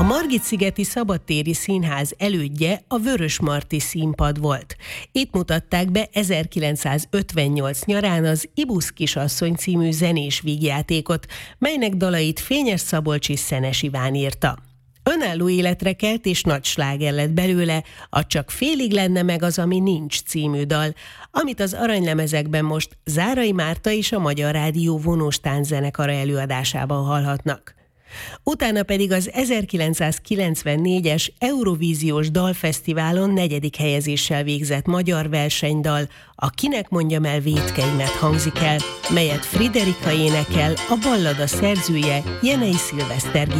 A Margit-szigeti Szabadtéri Színház elődje a Vörösmarty Színpad volt. Itt mutatták be 1958 nyarán az Ibusz kisasszony című zenés vígjátékot, melynek dalait Fényes Szabolcs és Szenes Iván írta. Önálló életre kelt és nagy sláger lett belőle a Csak félig lenne meg az, ami nincs című dal, amit az aranylemezekben most Zárai Márta és a Magyar Rádió vonós tánczenekara előadásában hallhatnak. Utána pedig az 1994-es Eurovíziós Dalfesztiválon 4. helyezéssel végzett magyar versenydal, a Kinek mondjam el vétkeimet hangzik el, melyet Friderika énekel, a ballada szerzője Jenei Szilveszter